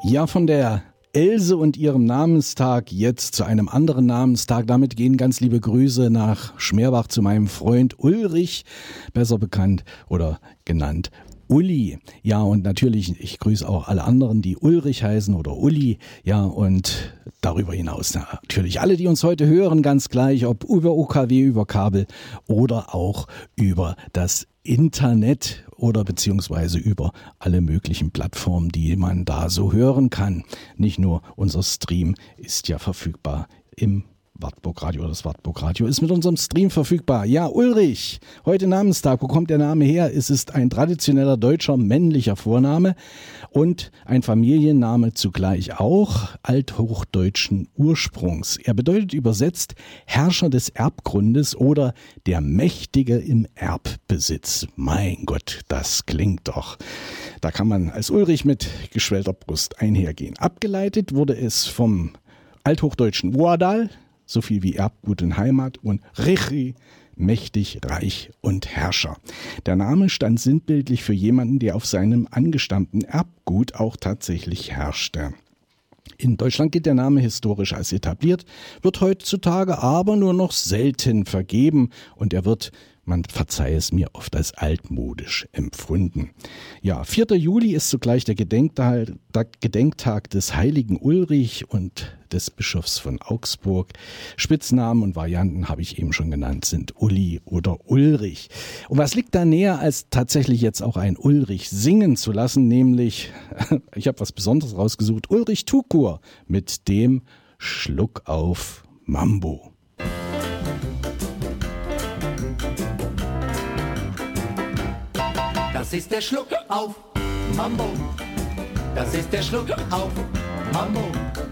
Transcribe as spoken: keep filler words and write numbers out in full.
Ja, von der Else und ihrem Namenstag jetzt zu einem anderen Namenstag. Damit gehen ganz liebe Grüße nach Schmerbach zu meinem Freund Ulrich, besser bekannt oder genannt Uli. Ja, und natürlich, ich grüße auch alle anderen, die Ulrich heißen oder Uli. Ja, und darüber hinaus natürlich alle, die uns heute hören, ganz gleich, ob über U K W, über Kabel oder auch über das Internet oder beziehungsweise über alle möglichen Plattformen, die man da so hören kann. Nicht nur unser Stream ist ja verfügbar im Wartburg Radio, oder das Wartburg Radio ist mit unserem Stream verfügbar. Ja, Ulrich, heute Namenstag. Wo kommt der Name her? Es ist ein traditioneller deutscher männlicher Vorname und ein Familienname zugleich auch althochdeutschen Ursprungs. Er bedeutet übersetzt Herrscher des Erbgrundes oder der Mächtige im Erbbesitz. Mein Gott, das klingt doch. Da kann man als Ulrich mit geschwellter Brust einhergehen. Abgeleitet wurde es vom althochdeutschen Uadal, so viel wie Erbgut und Heimat, und Richi, mächtig, reich und Herrscher. Der Name stand sinnbildlich für jemanden, der auf seinem angestammten Erbgut auch tatsächlich herrschte. In Deutschland gilt der Name historisch als etabliert, wird heutzutage aber nur noch selten vergeben und er wird, man verzeihe es mir, oft als altmodisch empfunden. Ja, vierter Juli ist zugleich der Gedenktag, der Gedenktag des heiligen Ulrich und des Bischofs von Augsburg. Spitznamen und Varianten habe ich eben schon genannt, sind Uli oder Ulrich. Und was liegt da näher, als tatsächlich jetzt auch ein Ulrich singen zu lassen, nämlich, ich habe was Besonderes rausgesucht, Ulrich Tukur mit dem Schluck auf Mambo. Das ist der Schluck auf Mambo. Das ist der Schluck auf Mambo.